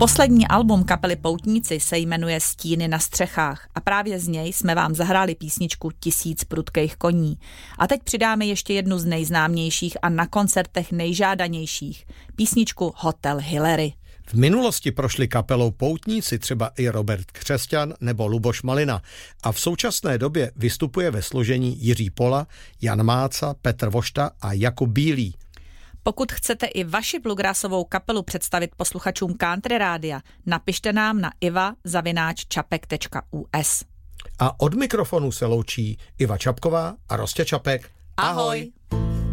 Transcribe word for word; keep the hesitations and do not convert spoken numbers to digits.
Poslední album kapely Poutníci se jmenuje Stíny na střechách a právě z něj jsme vám zahráli písničku Tisíc prudkých koní. A teď přidáme ještě jednu z nejznámějších a na koncertech nejžádanějších, písničku Hotel Hillary. V minulosti prošli kapelou Poutníci třeba i Robert Křesťan nebo Luboš Malina a v současné době vystupuje ve složení Jiří Pola, Jan Máca, Petr Vošta a Jakub Bílý. Pokud chcete i vaši bluegrassovou kapelu představit posluchačům Country Rádia, napište nám na iva zavináč čapek tečka u es. A od mikrofonu se loučí Iva Čapková a Rostě Čapek. Ahoj! Ahoj.